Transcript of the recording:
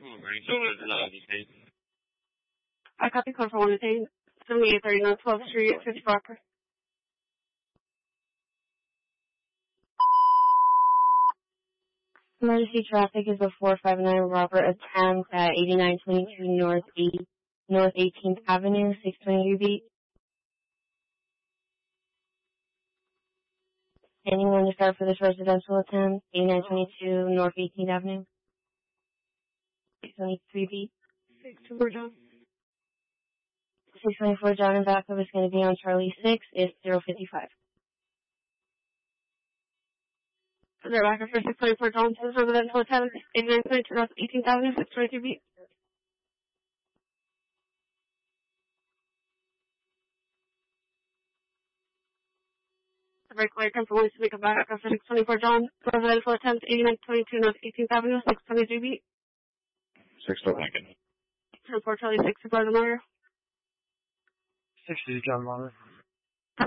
I copy code for 110, 7839 12th Street, 54 Upper. Emergency traffic is a 459 Robert attempt at 8922 North 18th Avenue, 620 UB. Anyone to start for this residential attempt? 8922 North 18th Avenue, 623B. 624 John. 624 John and backup is going to be on Charlie 6. It's 055. They're backup for 624 John. This residential attempt, 8922 North 18th Avenue, 623B. The breakaway comes from to make a backup for 624 John. Residential attempt, 8922 North 18th Avenue, 623B. 6 Lincoln. 10-4 Charlie 6 to Gardner. 60 John Water.